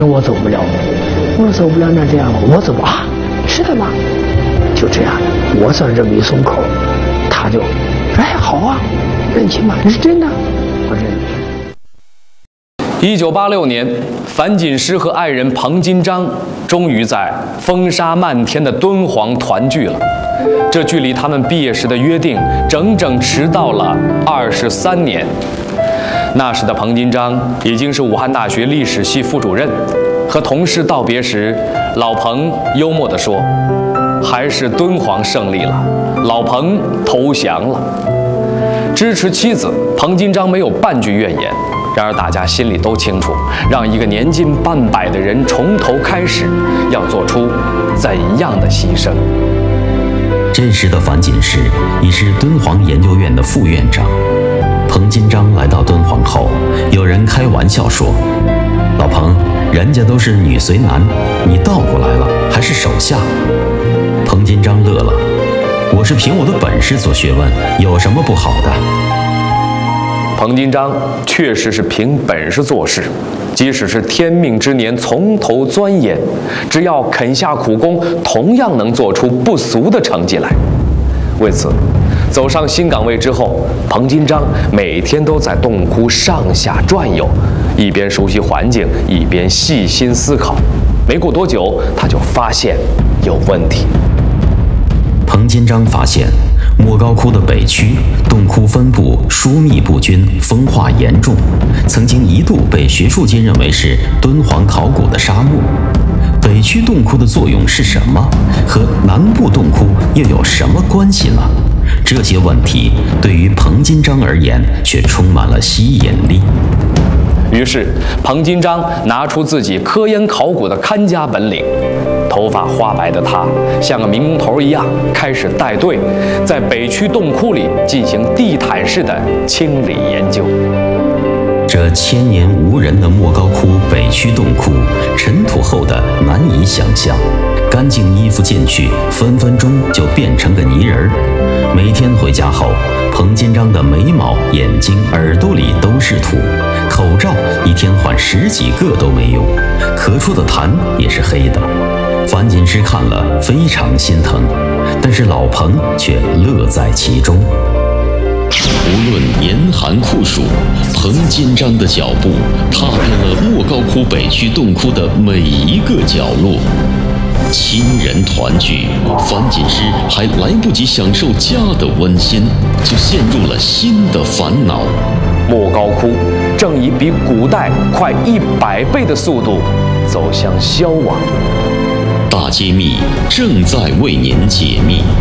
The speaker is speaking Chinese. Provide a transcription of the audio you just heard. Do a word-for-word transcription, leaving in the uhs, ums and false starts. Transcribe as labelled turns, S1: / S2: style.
S1: 我走不了，我走不了，那这样我走啊，是的吗？就这样，我算这么一松口，他就，哎，好啊，认亲吧，是真的，我认。
S2: 一九八六年，樊锦诗和爱人彭金章终于在风沙漫天的敦煌团聚了。这距离他们毕业时的约定，整整迟到了二十三年。那时的彭金章已经是武汉大学历史系副主任。和同事道别时，老彭幽默地说：“还是敦煌胜利了，老彭投降了。”支持妻子彭金章没有半句怨言。然而大家心里都清楚，让一个年近半百的人从头开始，要做出怎样的牺牲？
S3: 这时的樊锦诗已是敦煌研究院的副院长。彭金章来到敦煌后，有人开玩笑说：“老彭，人家都是女随男，你倒过来了，还是手下。”彭金章乐了：“我是凭我的本事做学问，有什么不好的？”
S2: 彭金章确实是凭本事做事，即使是天命之年从头钻研，只要肯下苦功，同样能做出不俗的成绩来。为此，走上新岗位之后，彭金章每天都在洞窟上下转悠，一边熟悉环境，一边细心思考。没过多久，他就发现有问题。
S3: 彭金章发现莫高窟的北区洞窟分布疏密不均，风化严重，曾经一度被学术界认为是敦煌考古的沙漠。北区洞窟的作用是什么？和南部洞窟又有什么关系呢？这些问题对于彭金章而言却充满了吸引力。
S2: 于是，彭金章拿出自己科研考古的看家本领。头发花白的他，像个民工头一样，开始带队，在北区洞窟里进行地毯式的清理研究。
S3: 这千年无人的莫高窟北区洞窟，尘土厚的难以想象，干净衣服进去，分分钟就变成个泥人儿。每天回家后，彭金章的眉毛、眼睛、耳朵里都是土，口罩一天换十几个都没用，咳出的痰也是黑的。樊锦诗看了非常心疼，但是老彭却乐在其中。
S4: 无论严寒酷暑，彭金章的脚步踏遍了莫高窟北区洞窟的每一个角落。亲人团聚，樊锦诗还来不及享受家的温馨，就陷入了新的烦恼。
S2: 莫高窟正以比古代快一百倍的速度走向消亡。
S4: 大揭秘正在为您解密。